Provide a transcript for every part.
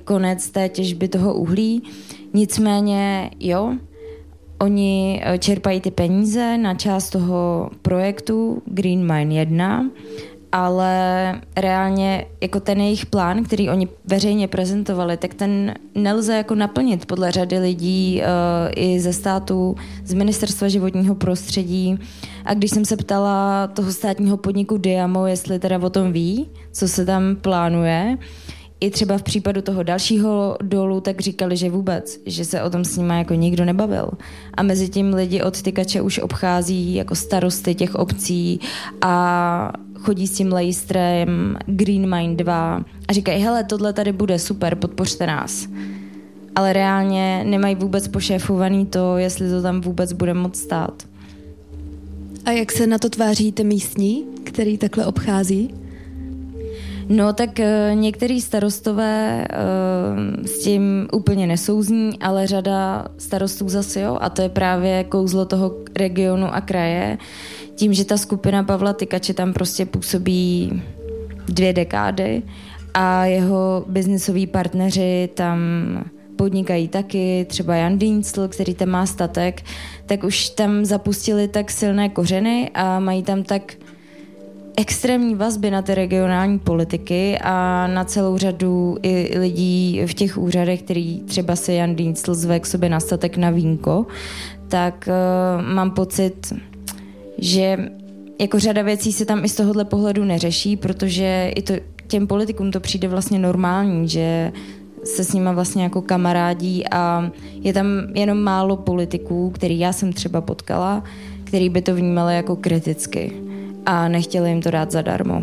konec té těžby toho uhlí. Nicméně, jo, oni čerpají ty peníze na část toho projektu Green Mine 1, ale reálně jako ten jejich plán, který oni veřejně prezentovali, tak ten nelze jako naplnit podle řady lidí i ze státu, z Ministerstva životního prostředí. A když jsem se ptala toho státního podniku Diamo, jestli teda o tom ví, co se tam plánuje, i třeba v případu toho dalšího dolu, tak říkali, že vůbec, že se o tom s nima jako nikdo nebavil. A mezi tím lidi od Tykače už obchází jako starosty těch obcí a chodí s tím lejstrem Green Mine 2 a říkají, hele, tohle tady bude super, podpořte nás. Ale reálně nemají vůbec pošéfovaný to, jestli to tam vůbec bude moc stát. A jak se na to tváří ty místní, který takhle obchází? No tak některý starostové s tím úplně nesouzní, ale řada starostů zase jo. A to je právě kouzlo toho regionu a kraje. Tím, že ta skupina Pavla Tykače tam prostě působí 2 dekády a jeho biznisoví partneři tam podnikají taky, třeba Jan Dienstl, který tam má statek, tak už tam zapustili tak silné kořeny a mají tam tak extrémní vazby na ty regionální politiky a na celou řadu i lidí v těch úřadech, který třeba se Jan Dienstl zve k sobě na statek na vínko, tak mám pocit, že jako řada věcí se tam i z tohohle pohledu neřeší, protože i to, těm politikům to přijde vlastně normální, že se s nima vlastně jako kamarádí a je tam jenom málo politiků, který já jsem třeba potkala, který by to vnímali jako kriticky a nechtěli jim to dát zadarmo.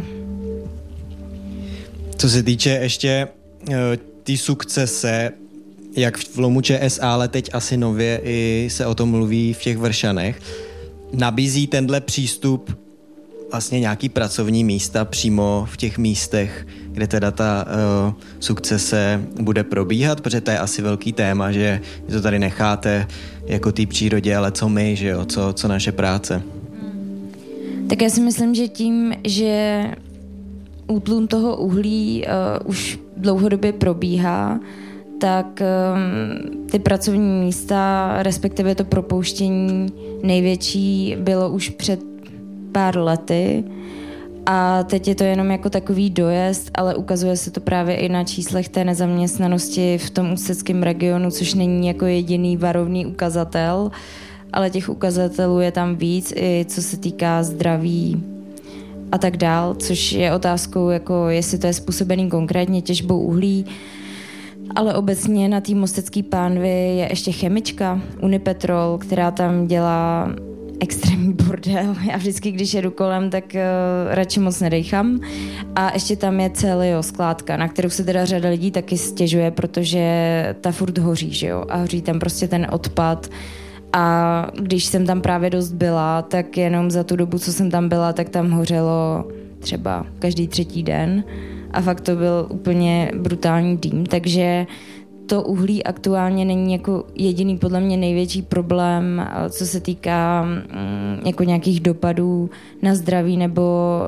Co se týče ještě ty sukcese, jak v lomu ČSA, ale teď asi nově i se o tom mluví v těch Vršanech, nabízí tenhle přístup vlastně nějaký pracovní místa přímo v těch místech, kde teda ta sukcese bude probíhat, protože to je asi velký téma, že to tady necháte jako té přírodě, ale co my, že jo, co naše práce. Tak já si myslím, že tím, že útlum toho uhlí už dlouhodobě probíhá, tak ty pracovní místa, respektive to propouštění největší bylo už před pár lety a teď je to jenom jako takový dojezd, ale ukazuje se to právě i na číslech té nezaměstnanosti v tom ústeckém regionu, což není jako jediný varovný ukazatel, ale těch ukazatelů je tam víc, i co se týká zdraví a tak dál, což je otázkou, jako jestli to je způsobený konkrétně těžbou uhlí, ale obecně na té mostecké pánvi je ještě chemička Unipetrol, která tam dělá extrémní bordel. Já vždycky, když jedu kolem, tak radši moc nedejchám. A ještě tam je Celio skládka, na kterou se teda řada lidí taky stěžuje, protože ta furt hoří, že jo? A hoří tam prostě ten odpad. A když jsem tam právě dost byla, tak jenom za tu dobu, co jsem tam byla, tak tam hořelo třeba každý 3. den. A fakt to byl úplně brutální dým, takže to uhlí aktuálně není jako jediný podle mě největší problém, co se týká jako nějakých dopadů na zdraví nebo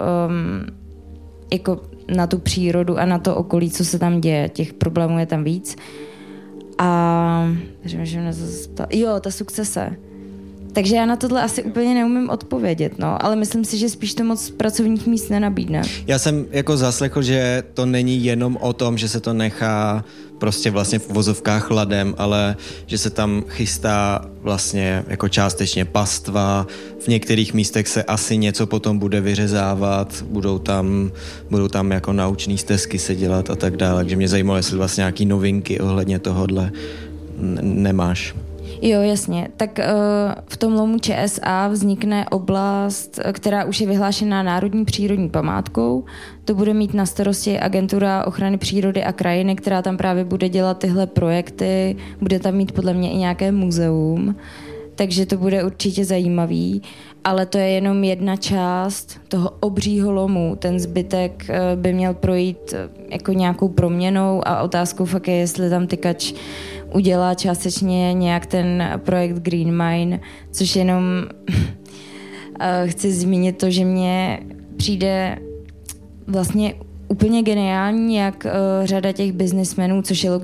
jako na tu přírodu a na to okolí, co se tam děje. Těch problémů je tam víc. A jo, ta sukcese. Takže já na tohle asi úplně neumím odpovědět, no, ale myslím si, že spíš to moc pracovních míst nenabídne. Já jsem jako zaslechl, že to není jenom o tom, že se to nechá prostě vlastně v vozovkách ladem, ale že se tam chystá vlastně jako částečně pastva, v některých místech se asi něco potom bude vyřezávat, budou tam jako naučné stezky se dělat a tak dále, takže mě zajímalo, jestli vlastně nějaký novinky ohledně tohodle nemáš. Jo, jasně. Tak v tom lomu ČSA vznikne oblast, která už je vyhlášená národní přírodní památkou. To bude mít na starosti Agentura ochrany přírody a krajiny, která tam právě bude dělat tyhle projekty. Bude tam mít podle mě i nějaké muzeum, takže to bude určitě zajímavý. Ale to je jenom jedna část toho obřího lomu. Ten zbytek by měl projít jako nějakou proměnou a otázkou fakt je, jestli tam Tykač udělá částečně nějak ten projekt Green Mine, což jenom chci zmínit to, že mně přijde vlastně úplně geniální, jak řada těch biznismenů, což je